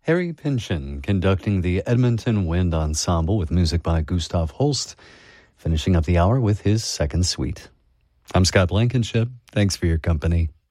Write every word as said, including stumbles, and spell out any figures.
Harry Pynchon conducting the Edmonton Wind Ensemble with music by Gustav Holst, finishing up the hour with his second suite. I'm Scott Blankenship. Thanks for your company.